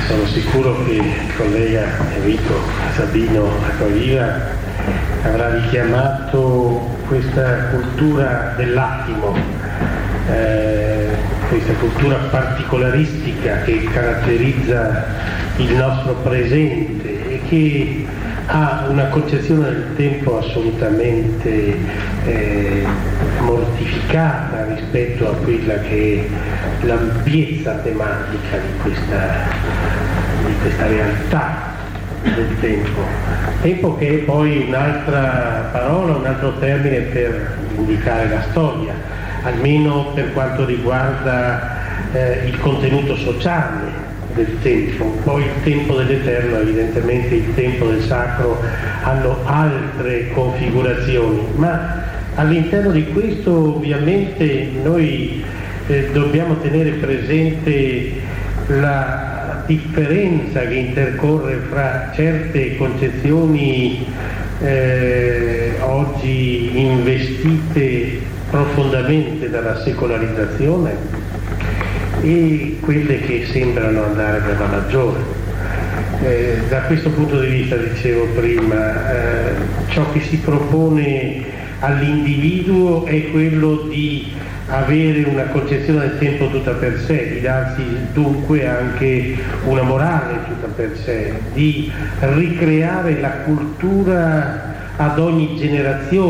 Sono sicuro che il collega e amico Sabino Acquaviva avrà richiamato questa cultura dell'attimo, questa cultura particolaristica che caratterizza il nostro presente e che ha una concezione del tempo assolutamente mortificata rispetto a quella che è l'ampiezza tematica di questa realtà del tempo. Tempo che è poi un'altra parola, un altro termine per indicare la storia, almeno per quanto riguarda il contenuto sociale del tempo. Poi il tempo dell'eterno, evidentemente il tempo del sacro, hanno altre configurazioni, ma all'interno di questo ovviamente noi dobbiamo tenere presente la differenza che intercorre fra certe concezioni oggi investite profondamente dalla secolarizzazione e quelle che sembrano andare per la maggiore. Da questo punto di vista, dicevo prima, ciò che si propone all'individuo è quello di avere una concezione del tempo tutta per sé, di darsi dunque anche una morale tutta per sé, di ricreare la cultura ad ogni generazione